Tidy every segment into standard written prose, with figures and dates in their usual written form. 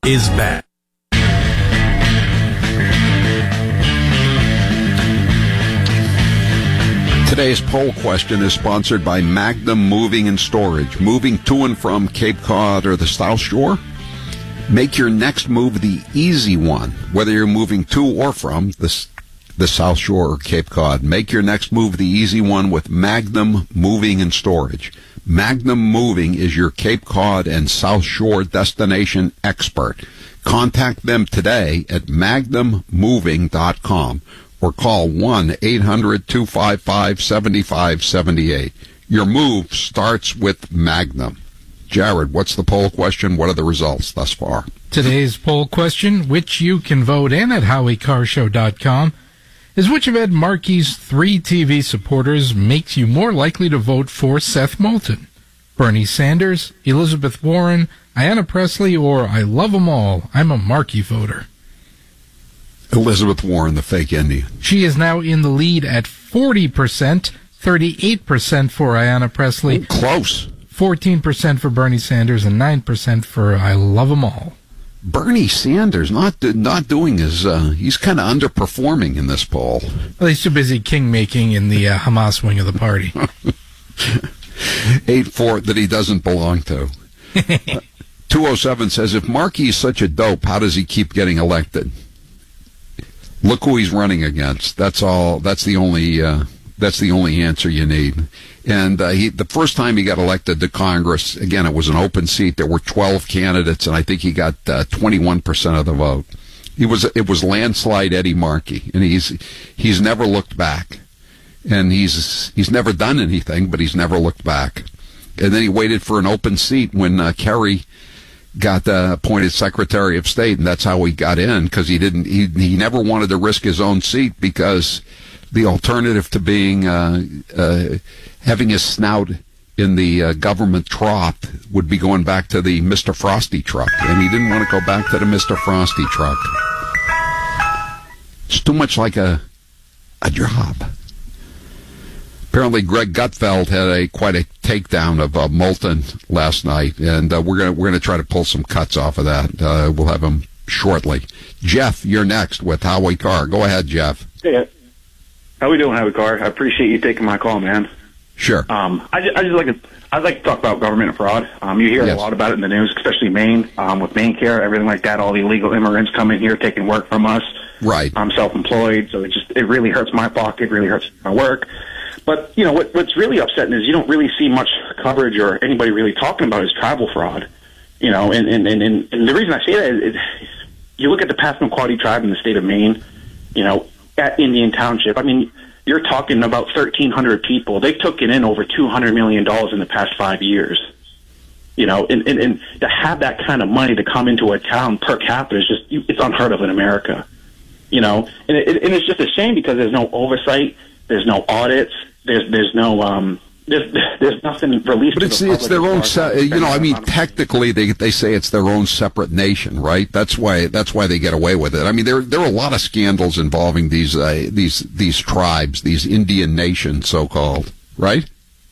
is back. Today's poll question is sponsored by Magnum Moving and Storage. Moving to and from Cape Cod or the South Shore? Make your next move the easy one, whether you're moving to or from the South Shore or Cape Cod. Make your next move the easy one with Magnum Moving and Storage. Magnum Moving is your Cape Cod and South Shore destination expert. Contact them today at magnummoving.com or call 1-800-255-7578. Your move starts with Magnum. Jared, what's the poll question? What are the results thus far? Today's poll question, which you can vote in at HowieCarShow.com, is which of Ed Markey's 3 TV supporters makes you more likely to vote for Seth Moulton? Bernie Sanders, Elizabeth Warren, Ayanna Pressley, or I love them all, I'm a Markey voter? Elizabeth Warren, the fake Indian. She is now in the lead at 40%, 38% for Ayanna Pressley. Oh, close. 14% for Bernie Sanders and 9% for I love them all. Bernie Sanders not doing his, he's kind of underperforming in this poll. Well, he's too busy king-making in the Hamas wing of the party. 8-4 that he doesn't belong to. 207 says, if Markey is such a dope, how does he keep getting elected? Look who he's running against. That's all. That's the only answer you need. And the first time he got elected to Congress, again, it was an open seat. There were 12 candidates, and I think he got 21% of the vote. It was landslide Eddie Markey, and he's never looked back. And he's never done anything, but he's never looked back. And then he waited for an open seat when Kerry got appointed Secretary of State, and that's how he got in, because he never wanted to risk his own seat, because the alternative to being having his snout in the government trough would be going back to the Mr. Frosty truck, and he didn't want to go back to the Mr. Frosty truck. It's too much like a job. Apparently, Greg Gutfeld had quite a takedown of Moulton last night, and we're gonna try to pull some cuts off of that. We'll have him shortly. Jeff, you're next with Howie Carr. Go ahead, Jeff. Hey, how we doing, Howie Carr? I appreciate you taking my call, man. Sure. I'd like to talk about government fraud. You hear a lot about it in the news, especially Maine, with Maine Care, everything like that. All the illegal immigrants coming here, taking work from us. Right. I'm self-employed, so it really hurts my pocket, really hurts my work. But, you know, what's really upsetting is you don't really see much coverage or anybody really talking about is travel fraud. You know, and the reason I say that is you look at the Passamaquoddy tribe in the state of Maine, you know, at Indian Township. I mean, you're talking about 1,300 people. They took in over $200 million in the past 5 years. You know, and to have that kind of money to come into a town per capita is it's unheard of in America. You know, and it's just a shame because there's no oversight, there's no audits, there's no there's nothing released. But it's their own. I mean, technically they say it's their own separate nation, right? That's why they get away with it. I mean, there are a lot of scandals involving these tribes, these Indian nations, so called, right?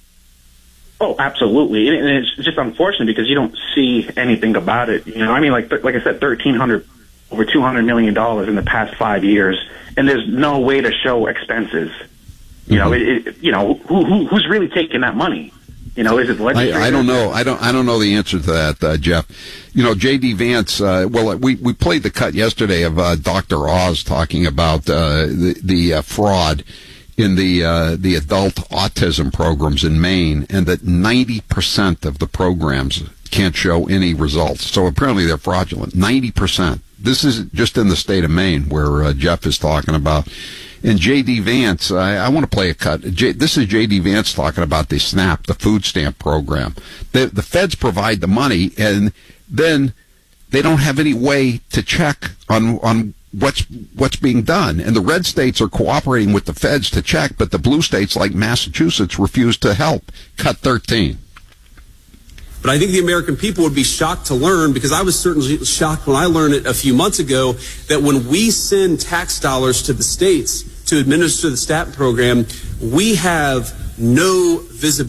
Oh, absolutely, and it's just unfortunate because you don't see anything about it. You know, I mean, like I said, 1,300, over $200 million in the past 5 years, and there's no way to show expenses. You know, who's really taking that money? You know, is it legislators? I don't know. I don't know the answer to that, Jeff. You know, J.D. Vance. We played the cut yesterday of Dr. Oz talking about the fraud in the adult autism programs in Maine, and that 90% of the programs can't show any results. So apparently they're fraudulent. 90%. This is just in the state of Maine where Jeff is talking about. And J.D. Vance, I want to play a cut. This is J.D. Vance talking about the SNAP, the food stamp program. The feds provide the money, and then they don't have any way to check on what's being done. And the red states are cooperating with the feds to check, but the blue states like Massachusetts refuse to help. Cut 13. But I think the American people would be shocked to learn, because I was certainly shocked when I learned it a few months ago, that when we send tax dollars to the states to administer the SNAP program, we have no visibility